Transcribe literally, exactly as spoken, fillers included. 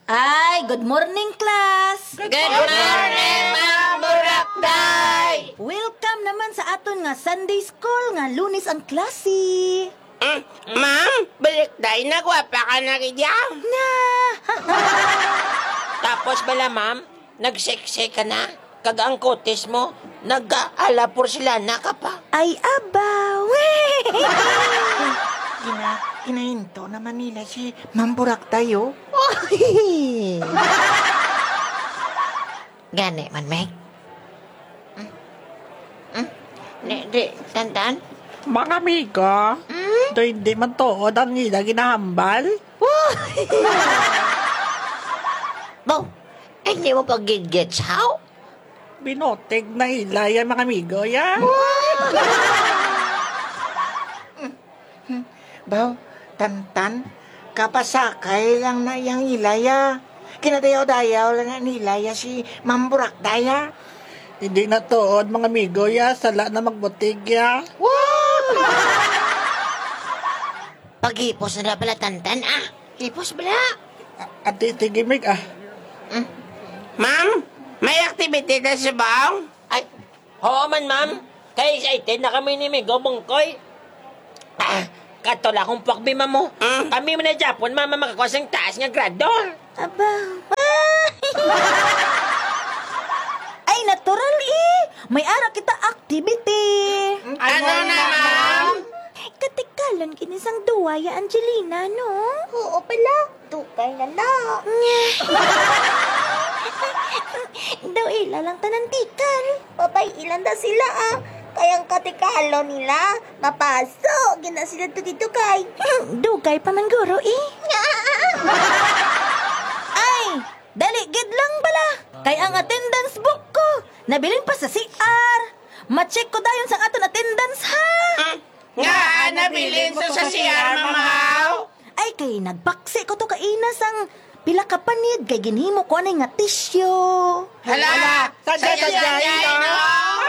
Ay, good morning, class! Good morning, Ma'am Burakday! Welcome naman sa aton nga Sunday School nga lunes ang klase. Mm, Ma'am, Burakday, nagwapa ka na kaya? Na! Tapos bala, ma'am, nagseksek ka na. Kaga ang kotes mo, nag-aala porcelana ka pa. Ay, abaw! Gina, ginahinto naman nila si Ma'am Burakday, oh. Gani man, Meg. Hmm? Hmm? Di, di, tantan? Mga amigo, Hmm? do hindi man tuod ang nila ginahambal. Bo, ay hindi mo pag-gets how? Binotig na ilay ang mga amigo, ya. Baw, tantan, kapasakay lang na yung ilaya. Kinadayaw-dayaw lang na nilaya si Ma'am Burakday, ya. Hindi na tuod, mga amigo, ya. Sala na magbutig, ya. Pag-hipos na pala, tantan, ah. Hipos bala. At titigimig, ah. Ma'am, may activity na sa baong? Ay, oo man, ma'am. Kaya excited na kami ni Migo Bungkoy. Ah, katola kung pakbima mo. Mm. Kami mo na Japon, mama, makakuha sang taas nga grado. Abaw! Ay, natural eh! May ara kita activity! Ano na, ma'am? Katikalan kinisang duwaya, Angelina, no? Oo pala, tukay na na. Daw ila lang tanantikan. Babay ilan na sila ah. Kayang katikalo nila, mapasok, gina sila tukay-tukay. Dugay pa man guro eh. Ay, dali gid lang bala. Kay ang attendance book ko, nabilin pa sa C R. Ma-check ko dayon sa aton attendance ha. Nga, nabilin sa sa C R, mamaw. Ay kay nagpaksi ko to kainas ang pila ka panid kay ginhimo ko anay nga tisyo. Hala, sadya-sadya, no?